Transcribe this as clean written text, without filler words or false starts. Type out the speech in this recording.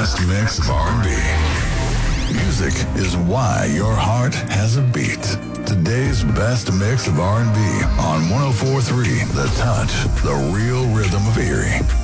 best mix of R&B. Music is why your heart has a beat. Today's best mix of R&B on 104.3 The Touch, the real rhythm of Erie.